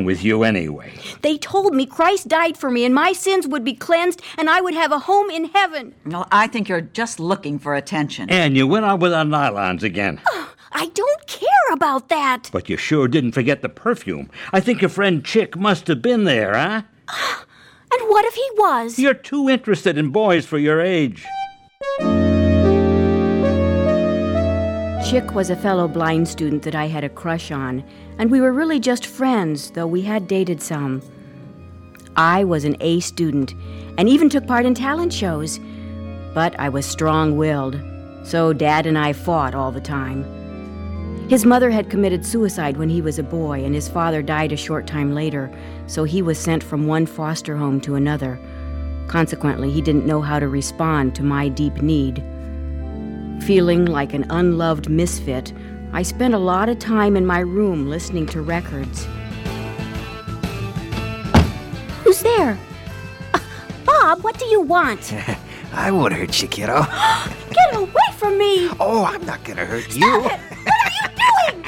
with you anyway? They told me Christ died for me and my sins would be cleansed and I would have a home in heaven. Well, I think you're just looking for attention. And you went out without nylons again. I don't care about that. But you sure didn't forget the perfume. I think your friend Chick must have been there, huh? And what if he was? You're too interested in boys for your age. Chick was a fellow blind student that I had a crush on, and we were really just friends, though we had dated some. I was an A student, and even took part in talent shows. But I was strong-willed, so Dad and I fought all the time. His mother had committed suicide when he was a boy, and his father died a short time later, so he was sent from one foster home to another. Consequently, he didn't know how to respond to my deep need. Feeling like an unloved misfit, I spent a lot of time in my room listening to records. Who's there? Bob, what do you want? I won't hurt you, kiddo. Get away from me! Oh, I'm not gonna hurt you. Stop it! What are you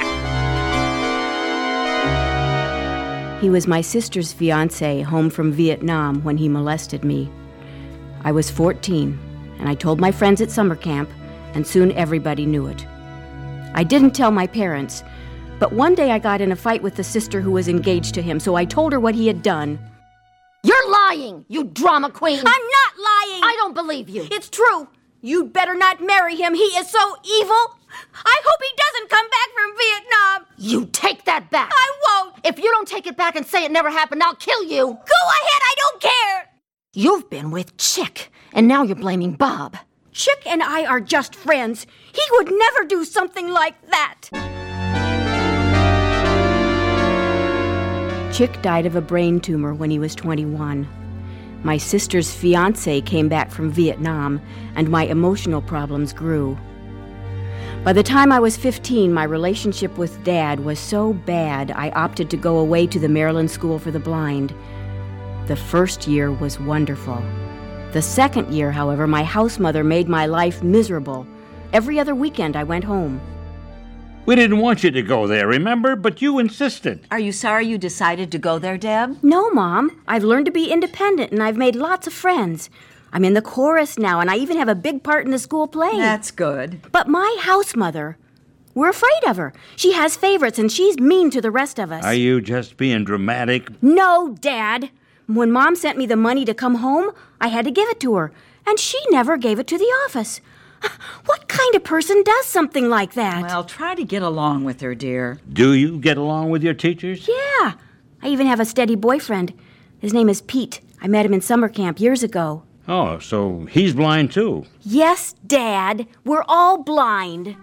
doing? He was my sister's fiancé home from Vietnam when he molested me. I was 14, and I told my friends at summer camp, and soon everybody knew it. I didn't tell my parents, but one day I got in a fight with the sister who was engaged to him, so I told her what he had done. You're lying, you drama queen. I'm not lying! I don't believe you. It's true. You'd better not marry him. He is so evil. I hope he doesn't come back from Vietnam. You take that back. I won't. If you don't take it back and say it never happened, I'll kill you. Go ahead, I don't care. You've been with Chick, and now you're blaming Bob. Chick and I are just friends. He would never do something like that. Chick died of a brain tumor when he was 21. My sister's fiancé came back from Vietnam, and my emotional problems grew. By the time I was 15, my relationship with Dad was so bad I opted to go away to the Maryland School for the Blind. The first year was wonderful. The second year, however, my house mother made my life miserable. Every other weekend I went home. We didn't want you to go there, remember? But you insisted. Are you sorry you decided to go there, Deb? No, Mom. I've learned to be independent, and I've made lots of friends. I'm in the chorus now, and I even have a big part in the school play. That's good. But my house mother, we're afraid of her. She has favorites, and she's mean to the rest of us. Are you just being dramatic? No, Dad. When Mom sent me the money to come home, I had to give it to her, and she never gave it to the office. What kind of person does something like that? Well, try to get along with her, dear. Do you get along with your teachers? Yeah. I even have a steady boyfriend. His name is Pete. I met him in summer camp years ago. Oh, so he's blind too. Yes, Dad. We're all blind.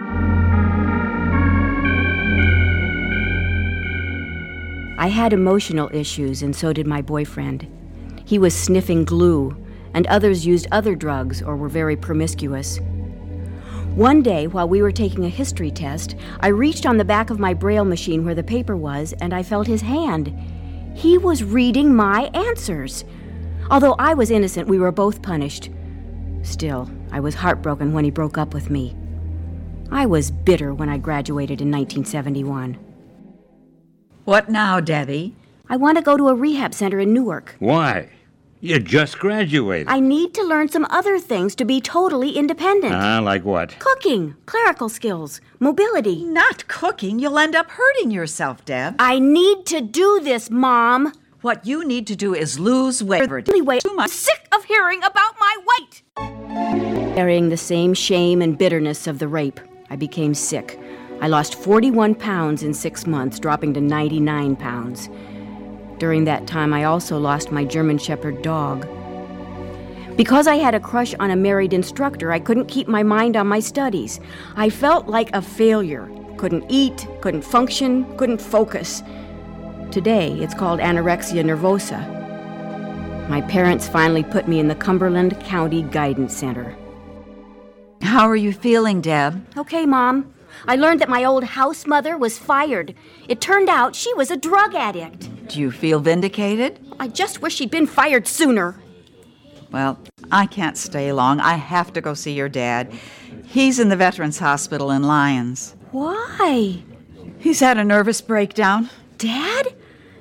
I had emotional issues, and so did my boyfriend. He was sniffing glue, and others used other drugs or were very promiscuous. One day, while we were taking a history test, I reached on the back of my Braille machine where the paper was, and I felt his hand. He was reading my answers. Although I was innocent, we were both punished. Still, I was heartbroken when he broke up with me. I was bitter when I graduated in 1971. What now, Debbie? I want to go to a rehab center in Newark. Why? You just graduated. I need to learn some other things to be totally independent. Like what? Cooking, clerical skills, mobility. Not cooking. You'll end up hurting yourself, Deb. I need to do this, Mom. What you need to do is lose weight. Anyway, I'm sick of hearing about my weight. Carrying the same shame and bitterness of the rape, I became sick. I lost 41 pounds in 6 months, dropping to 99 pounds. During that time, I also lost my German Shepherd dog. Because I had a crush on a married instructor, I couldn't keep my mind on my studies. I felt like a failure. Couldn't eat, couldn't function, couldn't focus. Today, it's called anorexia nervosa. My parents finally put me in the Cumberland County Guidance Center. How are you feeling, Deb? Okay, Mom. I learned that my old house mother was fired. It turned out she was a drug addict. Do you feel vindicated? I just wish she'd been fired sooner. Well, I can't stay long. I have to go see your dad. He's in the Veterans Hospital in Lyons. Why? He's had a nervous breakdown. Dad?